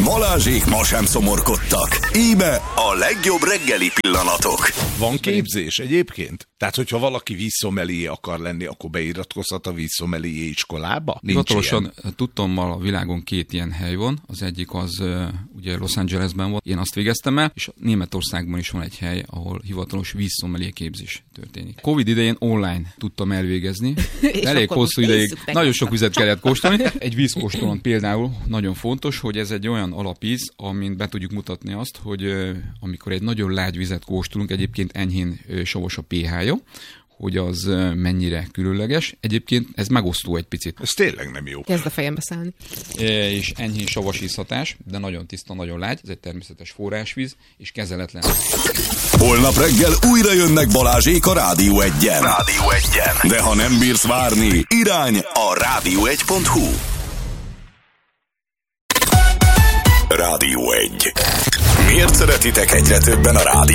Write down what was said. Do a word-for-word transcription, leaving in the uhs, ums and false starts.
Balázsék ma sem szomorkodtak. Íme a legjobb reggeli pillanatok. Van képzés egyébként? Tehát, hogyha valaki vízszomelié akar lenni, akkor beiratkozhat a vízszomelié iskolába? Hivatalosan tudtommal a világon két ilyen hely van. Az egyik az uh, ugye Los Angelesben volt, én azt végeztem el, és Németországban is van egy hely, ahol hivatalos vízszomelié képzés történik. Covid idején online tudtam elvégezni. Elég hosszú ideig, nagyon sok vizet kellett kóstolni. Egy vízkóstolón például nagyon fontos, hogy ez egy olyan alapvíz, amin be tudjuk mutatni azt, hogy uh, amikor egy nagyon lágy vizet kóstolunk, egyébként enyhén uh, savas a pé há-ja, hogy az mennyire különleges. Egyébként ez megosztó egy picit. Ez tényleg nem jó. Kezd a fejembe szállni. E, és enyhén savas ízhatás, de nagyon tiszta, nagyon lágy. Ez egy természetes forrásvíz, és kezeletlen. Holnap reggel újra jönnek Balázsék a Rádió egyen. Rádió egyen. De ha nem bírsz várni, irány a rádió egy pont hu. Rádió egy. Miért szeretitek egyre többen a rádió?